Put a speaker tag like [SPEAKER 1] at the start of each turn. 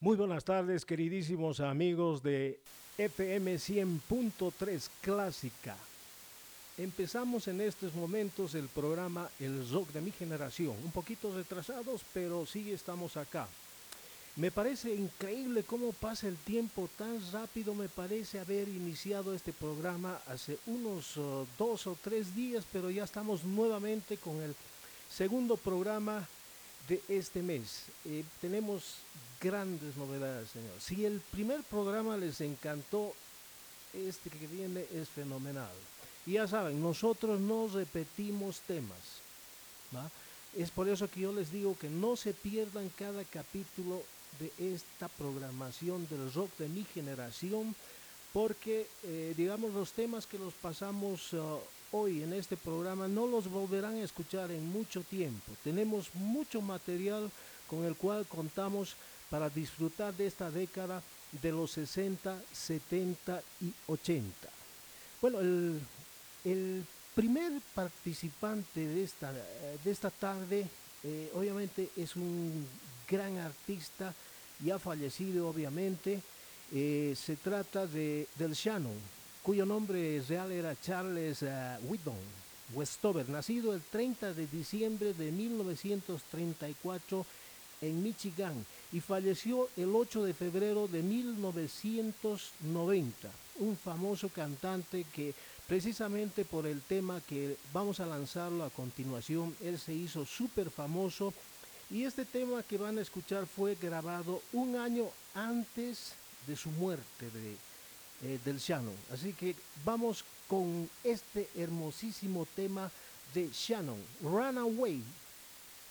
[SPEAKER 1] Muy buenas tardes, queridísimos amigos de FM 100.3 Clásica. Empezamos en estos momentos el programa El Rock de mi generación, un poquito retrasados, pero sí estamos acá. Me parece increíble cómo pasa el tiempo tan rápido. Me parece haber iniciado este programa hace unos 2 o 3 días, pero ya estamos nuevamente con el segundo programa de este mes. Tenemos grandes novedades, señor. Si el primer programa les encantó, este que viene es fenomenal. Y ya saben, nosotros no repetimos temas, ¿va? Es por eso que yo les digo que no se pierdan cada capítulo de esta programación del rock de mi generación, porque digamos los temas que los pasamos hoy en este programa no los volverán a escuchar en mucho tiempo. Tenemos mucho material con el cual contamos para disfrutar de esta década de los 60, 70 y 80. Bueno, el primer participante de esta tarde obviamente es un gran artista, ya fallecido obviamente. Se trata del Shannon, cuyo nombre real era Charles Whitton Westover, nacido el 30 de diciembre de 1934 en Michigan y falleció el 8 de febrero de 1990. Un famoso cantante que precisamente por el tema que vamos a lanzarlo a continuación, él se hizo súper famoso, y este tema que van a escuchar fue grabado un año antes de su muerte del Shannon. Así que vamos con este hermosísimo tema de Shannon, Runaway,